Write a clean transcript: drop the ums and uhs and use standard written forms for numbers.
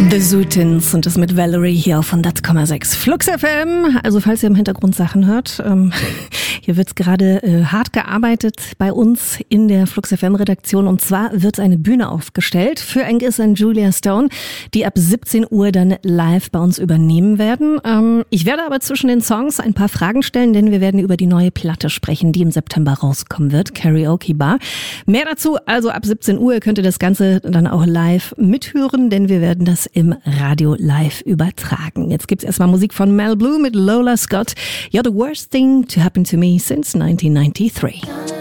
The Sultans und das mit Valerie hier auf 100,6 Flux FM. Also falls ihr im Hintergrund Sachen hört, hier wird gerade hart gearbeitet bei uns in der Flux FM Redaktion, und zwar wird eine Bühne aufgestellt für Angus und Julia Stone, die ab 17 Uhr dann live bei uns übernehmen werden. Ich werde aber zwischen den Songs ein paar Fragen stellen, denn wir werden über die neue Platte sprechen, die im September rauskommen wird, Karaoke Bar. Mehr dazu, also ab 17 Uhr könnt ihr das Ganze dann auch live mithören, denn wir werden das im Radio live übertragen. Jetzt gibt's erstmal Musik von Mel Blue mit Lola Scott. You're the worst thing to happen to me since 1993.